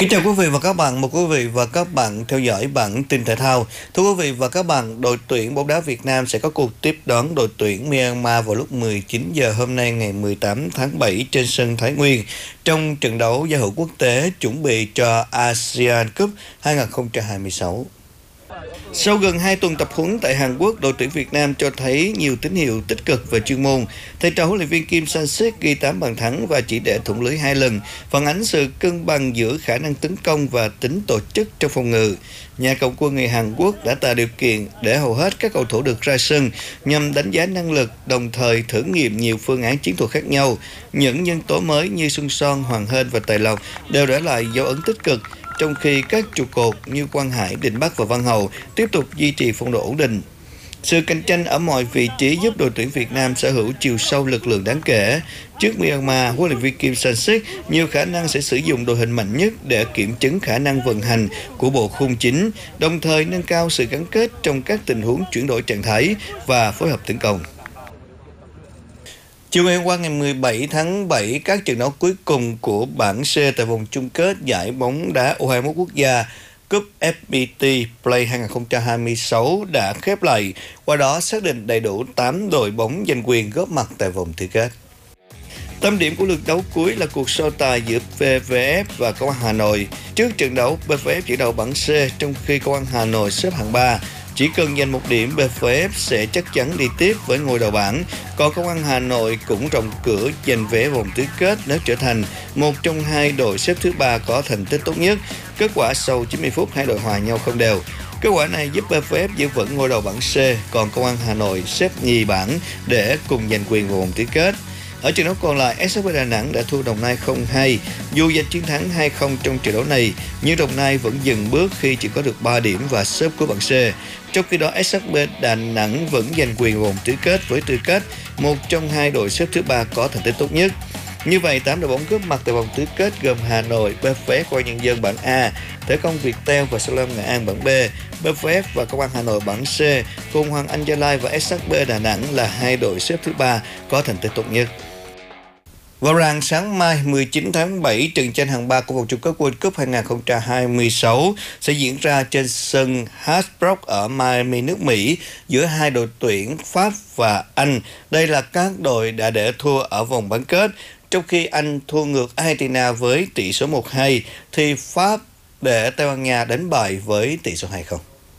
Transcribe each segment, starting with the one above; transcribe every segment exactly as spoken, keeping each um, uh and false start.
Kính chào quý vị và các bạn, mời quý vị và các bạn theo dõi bản tin thể thao. Thưa quý vị và các bạn, đội tuyển bóng đá Việt Nam sẽ có cuộc tiếp đón đội tuyển Myanmar vào lúc mười chín giờ hôm nay ngày mười tám tháng bảy trên sân Thái Nguyên trong trận đấu giao hữu quốc tế chuẩn bị cho ASEAN Cup hai không hai sáu. Sau gần hai tuần tập huấn tại Hàn Quốc, đội tuyển Việt Nam cho thấy nhiều tín hiệu tích cực về chuyên môn. Thầy trò huấn luyện viên Kim Sang-sik ghi tám bàn thắng và chỉ để thủng lưới hai lần, phản ánh sự cân bằng giữa khả năng tấn công và tính tổ chức trong phòng ngự. Nhà cầm quân người Hàn Quốc đã tạo điều kiện để hầu hết các cầu thủ được ra sân nhằm đánh giá năng lực, đồng thời thử nghiệm nhiều phương án chiến thuật khác nhau. Những nhân tố mới như Xuân Son, Hoàng Hên và Tài Lộc đều để lại dấu ấn tích cực, trong khi các trụ cột như Quang Hải, Đình Bắc và Văn Hậu tiếp tục duy trì phong độ ổn định. Sự cạnh tranh ở mọi vị trí giúp đội tuyển Việt Nam sở hữu chiều sâu lực lượng đáng kể. Trước Myanmar, huấn luyện viên Kim Sang-sik nhiều khả năng sẽ sử dụng đội hình mạnh nhất để kiểm chứng khả năng vận hành của bộ khung chính, đồng thời nâng cao sự gắn kết trong các tình huống chuyển đổi trạng thái và phối hợp tấn công. Chiều ngày hôm qua ngày mười bảy tháng bảy, các trận đấu cuối cùng của bảng C tại vòng chung kết giải bóng đá U hai mươi mốt quốc gia Cúp ép pê tê Play hai không hai sáu đã khép lại, qua đó xác định đầy đủ tám đội bóng giành quyền góp mặt tại vòng tứ kết. Tâm điểm của lượt đấu cuối là cuộc so tài giữa pê vê ép và Công an Hà Nội. Trước trận đấu, pê vê ép dẫn đầu bảng C, trong khi Công an Hà Nội xếp hạng ba. Chỉ cần giành một điểm, pê vê ép sẽ chắc chắn đi tiếp với ngôi đầu bảng. Còn Công an Hà Nội cũng rộng cửa giành vé vòng tứ kết nếu trở thành một trong hai đội xếp thứ ba có thành tích tốt nhất. Kết quả sau chín mươi phút hai đội hòa nhau không đều. Kết quả này giúp pê vê ép giữ vững ngôi đầu bảng C, còn Công an Hà Nội xếp nhì bảng để cùng giành quyền vào vòng tứ kết. Ở trận đấu còn lại, ét ét bê Đà Nẵng đã thua Đồng Nai không hai. Dù giành chiến thắng hai không trong trận đấu này, nhưng Đồng Nai vẫn dừng bước khi chỉ có được ba điểm và xếp cuối bảng C. Trong khi đó, ét ét bê Đà Nẵng vẫn giành quyền vòng tứ kết với tư cách một trong hai đội xếp thứ ba có thành tích tốt nhất. Như vậy, tám đội bóng góp mặt tại vòng tứ kết gồm Hà Nội, pê vê ép, Công an Nhân dân bảng A, Thể Công Viettel và Sa Lam Nghệ An bảng B, pê vê ép và Công an Hà Nội bảng C, cùng Hoàng Anh Gia Lai và ét ét bê Đà Nẵng là hai đội xếp thứ ba có thành tích tốt nhất. Vào rạng sáng mai mười chín tháng bảy, trận tranh hạng ba của vòng chung kết World Cup hai không hai sáu sẽ diễn ra trên sân Hard Rock ở Miami, nước Mỹ giữa hai đội tuyển Pháp và Anh. Đây là các đội đã để thua ở vòng bán kết. Trong khi Anh thua ngược Argentina với tỷ số một hai, thì Pháp để Tây Ban Nha đánh bại với tỷ số hai không.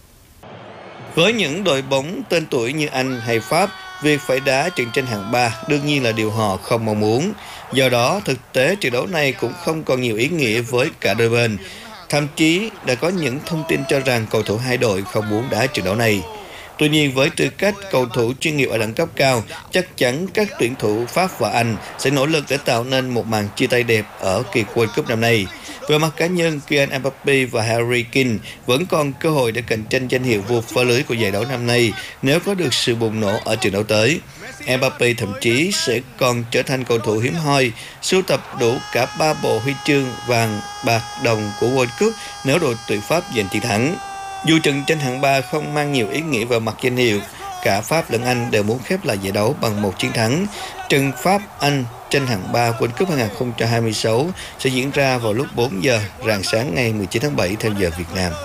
Với những đội bóng tên tuổi như Anh hay Pháp, việc phải đá trận tranh hạng ba đương nhiên là điều họ không mong muốn. Do đó, thực tế trận đấu này cũng không còn nhiều ý nghĩa với cả đôi bên. Thậm chí đã có những thông tin cho rằng cầu thủ hai đội không muốn đá trận đấu này. Tuy nhiên, với tư cách cầu thủ chuyên nghiệp ở đẳng cấp cao, chắc chắn các tuyển thủ Pháp và Anh sẽ nỗ lực để tạo nên một màn chia tay đẹp ở kỳ World Cup năm nay. Về mặt cá nhân, Kylian Mbappé và Harry Kane vẫn còn cơ hội để cạnh tranh danh hiệu vua phá lưới của giải đấu năm nay nếu có được sự bùng nổ ở trận đấu tới. Mbappé thậm chí sẽ còn trở thành cầu thủ hiếm hoi sưu tập đủ cả ba bộ huy chương vàng, bạc, đồng của World Cup nếu đội tuyển Pháp giành chiến thắng. Dù trận tranh hạng ba không mang nhiều ý nghĩa về mặt danh hiệu, cả Pháp lẫn Anh đều muốn khép lại giải đấu bằng một chiến thắng. Trận Pháp-Anh tranh hạng ba World Cup hai không hai sáu sẽ diễn ra vào lúc bốn giờ rạng sáng ngày mười chín tháng bảy theo giờ Việt Nam.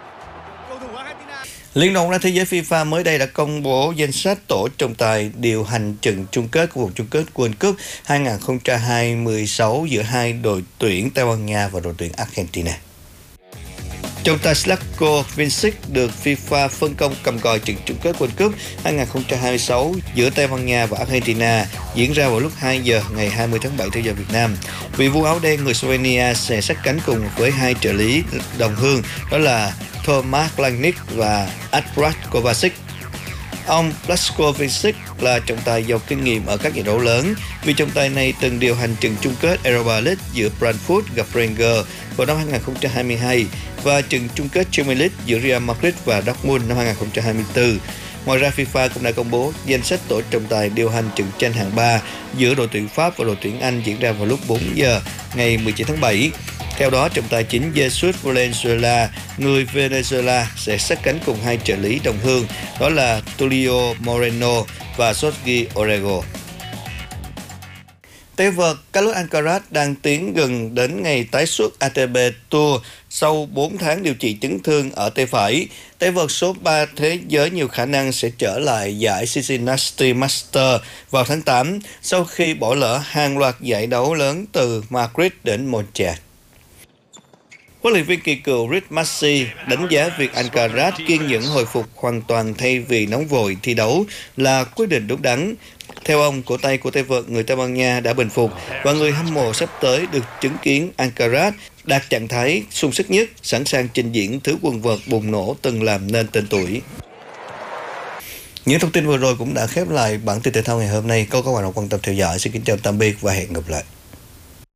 Liên đoàn bóng đá thế giới FIFA mới đây đã công bố danh sách tổ trọng tài điều hành trận chung kết của vòng chung kết World Cup hai không hai sáu giữa hai đội tuyển Tây Ban Nha và đội tuyển Argentina. Trọng tài Slavko Vincic được FIFA phân công cầm còi trận chung kết World Cup hai không hai sáu giữa Tây Ban Nha và Argentina diễn ra vào lúc hai giờ ngày hai mươi tháng bảy theo giờ Việt Nam. Vị vua áo đen người Slovenia sẽ sát cánh cùng với hai trợ lý đồng hương, đó là Tomasz Langnick và Adrat Kovacic. Ông Slavko Vincic là trọng tài giàu kinh nghiệm ở các giải đấu lớn. Vị trọng tài này từng điều hành trận chung kết Europa League giữa Brentford gặp Rangers vào năm hai không hai hai và trận chung kết Champions League giữa Real Madrid và Dortmund năm hai không hai tư. Ngoài ra, FIFA cũng đã công bố danh sách tổ trọng tài điều hành trận tranh hạng ba giữa đội tuyển Pháp và đội tuyển Anh diễn ra vào lúc bốn giờ ngày mười chín tháng bảy. Theo đó, trọng tài chính Jesus Valenzuela, người Venezuela, sẽ sát cánh cùng hai trợ lý đồng hương, đó là Tulio Moreno và Jorge Orrego. Tay vợt Carlos Alcaraz đang tiến gần đến ngày tái xuất a tê pê Tour sau bốn tháng điều trị chấn thương ở tay phải. Tay vợt số ba thế giới nhiều khả năng sẽ trở lại giải Cincinnati Masters vào tháng tám sau khi bỏ lỡ hàng loạt giải đấu lớn từ Madrid đến Monza. Huấn luyện viên kỳ cựu Rick Massey đánh giá việc Alcaraz kiên nhẫn hồi phục hoàn toàn thay vì nóng vội thi đấu là quyết định đúng đắn. Theo ông, cổ tay của tay vợt người Tây Ban Nha đã bình phục và người hâm mộ sắp tới được chứng kiến Alcaraz đạt trạng thái sung sức nhất, sẵn sàng trình diễn thứ quần vợt bùng nổ từng làm nên tên tuổi. Những thông tin vừa rồi cũng đã khép lại bản tin thể thao ngày hôm nay. Câu các bạn quan tâm theo dõi. Xin kính chào tạm biệt và hẹn gặp lại.